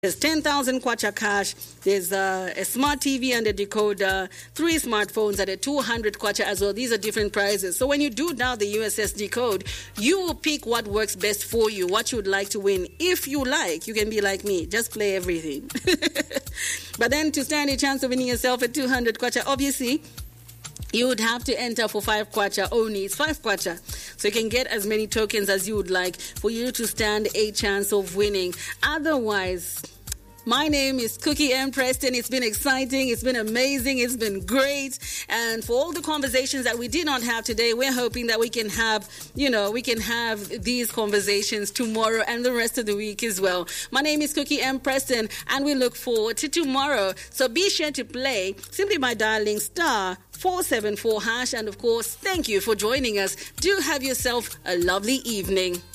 There's 10,000 kwacha cash. There's a smart TV and a decoder. 3 smartphones at a 200 kwacha as well. These are different prizes. So when you do dial the USSD code, you will pick what works best for you, what you would like to win. If you like, you can be like me. Just play everything. But then to stand a chance of winning yourself a 200 kwacha, obviously, you would have to enter for 5 kwacha only. It's 5 kwacha. So you can get as many tokens as you would like for you to stand a chance of winning. Otherwise, my name is Cookie M. Preston. It's been exciting. It's been amazing. It's been great. And for all the conversations that we did not have today, we're hoping that we can have these conversations tomorrow and the rest of the week as well. My name is Cookie M. Preston, and we look forward to tomorrow. So be sure to play simply by dialing *474#. And of course, thank you for joining us. Do have yourself a lovely evening.